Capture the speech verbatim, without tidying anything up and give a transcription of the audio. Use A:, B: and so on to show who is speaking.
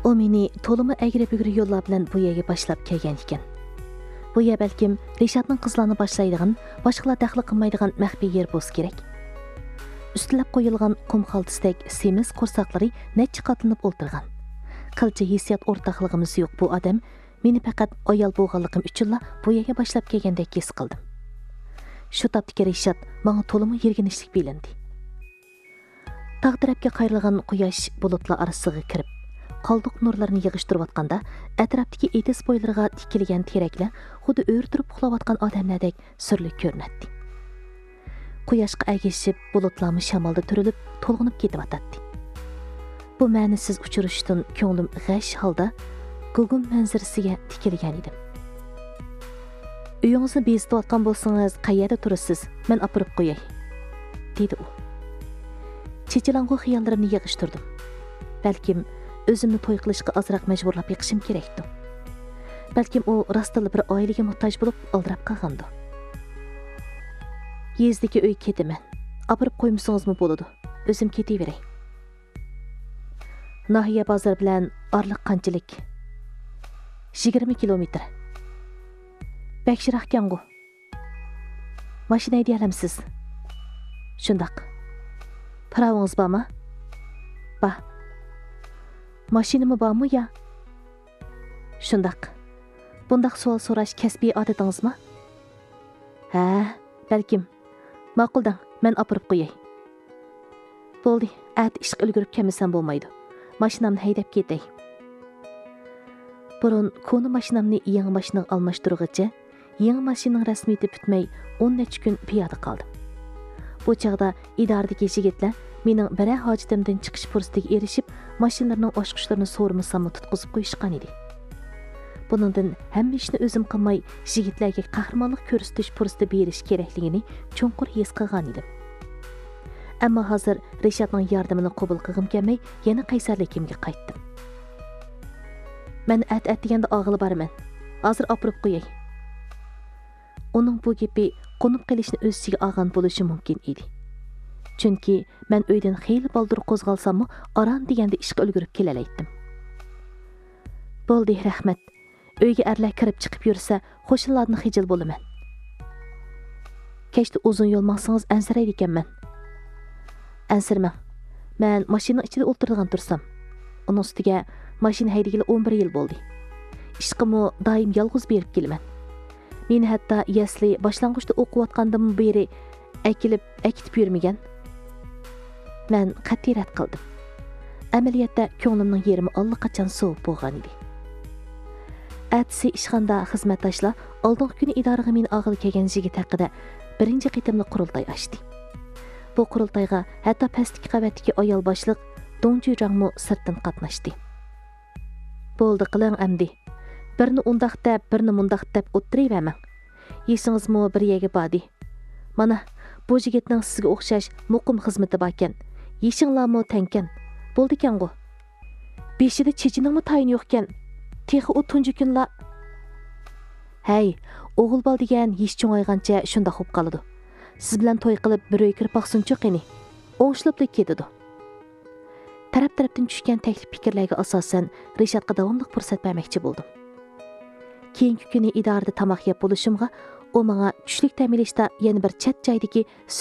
A: O meni to'limi agri-bugri yo'llar bilan bu yerga boshlab kelgan ekan. Bu yer balkim Rishadning qizlarni boshlaydigan, boshqalar daxli qilmaydigan maxfiy yer bo'lsa kerak. Ustilab qo'yilgan qum xaltasdek semiz qo'rsoqlari necha qatlanib o'ltirgan. Qilcha hissiyot o'rtoqligimiz yo'q bu odam meni faqat ayol bo'lganligim uchunla bu yerga boshlab kelgandek his qildim. Shu topdagi Rishad menga to'limi yerginishlik bilindi. Tog' tarafga qayrilgan quyosh bulutlar orasiga kirib, qaldiq nurlarini yig'ishtirayotganda atrofdagi etis bo'ylariga tikilgan teraklar xuddi o'rtirib uxlayotgan odamlardek sirli ko'rinadi. Quyoshga agishib bulutlarmi shamolda turilib, to'lg'inib ketyotdi. Bu ma'nisiz uchrashishdan ko'nglim g'ash holda gugum manzarasiga tikilgan edim. Uyingizni bezitayotgan bo'lsangiz, qayerda turasiz? Men opirib qo'yay, dedi u. Chechilang'u xiyollarimni yig'ishtirdim. Balkim o'zimni to'y qilishga ozroq majburlab yiqishim kerakdi. Balkim u rostla bir oilaga muhtoj bo'lib oldirab qolgandi. Yezdagi uy ketaman. Opirib qo'ymsangizmi bo'ladi. O'zim ketaveray. Nahiya bozor bilan orliq qanchalik? yigirma kilometr. Bakshiraqkan-ku. Mashina haydayamsiz? Shundoq. Paravongiz bormi? Ba. Mashinami bormi ya? Shundoq. Bundaq savol so'rash kasbiy odatingizmi? Ha, balkim. Ma'quldan, men opirib qo'yay. Bo'ldi, at ishga ulgurib kelmasam bo'lmaydi. Mashinamni haydab ketay. Burun koni mashinamni yangi mashinaga almashtirg'icha, yangi mashinaning rasmiyati bitmay o'n necha kun piyoda qoldim. Bu chaqda idoradagi yigitlar mening biror hojitimdan chiqish fursatiga erishib, mashinalarning ochqichlarini so'rmasam tutqizib qo'yishgan edi. Buningdan hamma ishni o'zim qilmay, yigitlarga qahramonlik ko'rsatish fursati berish kerakligini cho'nqur his qilgan edim. Ammo hozir Rishadning yordamini qabul qilgim kelmay, yana qaysarligimga qaytdim. Men at-at deganda og'ili borman. Hozir opirib qo'yay. Uning bu gapi qo'nib qilishni o'z ichiga olgan bo'lishi mumkin edi. Chunki men uydan xeyli baldur qo'zg'alsammi, aran deganda ishga ulgurib kelalaydim. Bo'ldi, rahmat. Uyga arlar kirib chiqib yursa, qo'shnilarni xijil bo'laman. Kechda uzun yo'l maqsangiz ansiraydi ekanman. Ansirmang. Men mashina ichida o'tirgan tursam, uning ustiga mashina haydagili o'n bir yil bo'ldi. Ishqimni doim yolg'iz berib kelaman. Meni hatto yasli boshlang'ich o'qiyotgandim beri akilib, akitib yurmagan. Men qat'iy rad qildim. Amaliyotda ko'nglimning yerimi allaqachon sovib bo'lgan edi. Atsi ishxonada xizmatdoshlar oldingi kuni idoraga meni og'il kelgan yigit haqida birinchi qitimli qurultoy ochdi. Bu qurultoyga hatto pastki qavatdagi ayol boshliq Dongjurangmo sirtdan qatnashdi. Bo'ldi qiling amdi. Birini undaq deb, birini mundaq deb o'tirayvermang. Yesingizmi bir yerga bordi. Mana bu yigitning sizga o'xshash muqim xizmati bor ekan. Yeshinglarmi tankan. Bo'ldi ekan-ku. Beshida chechiningmi tayin yo'q ekan. Texi u tunji kunlar. Hey, o'g'il bol degan yesh cho'ngaygancha shunda xo'p qoladi. Siz bilan to'y qilib bir uy kirib baqsinchi qani. O'ng'ishlab ketadi. Taraf-tarafdan tushgan taklif fikrlarga asosan Rishadga davomli fursat bermoqchi bo'ldim. Keyingi kuni idorada tamoq yeb bo'lishimga u menga tushlik ta'minlashda yana bir chat joydagi